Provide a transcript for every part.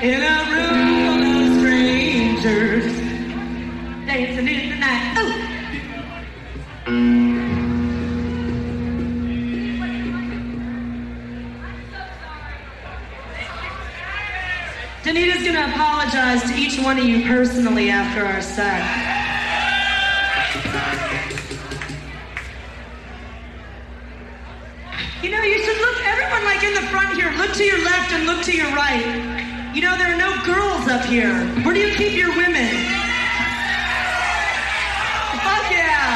In a room full of strangers, dancing in the night. Oh! Danita's gonna apologize to each one of you personally after our set. You know, you should look, everyone like in the front here, look to your left and look to your right. You know, there are no girls up here. Where do you keep your women? Fuck yeah!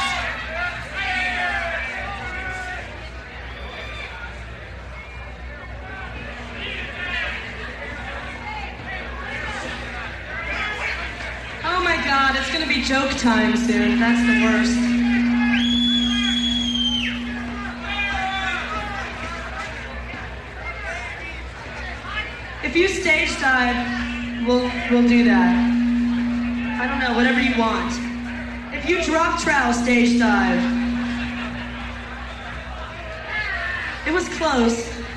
Oh my God, it's gonna be joke time soon. That's the worst. If you stage dive, we'll do that. I don't know, whatever you want. If you drop trowel, stage dive. It was close.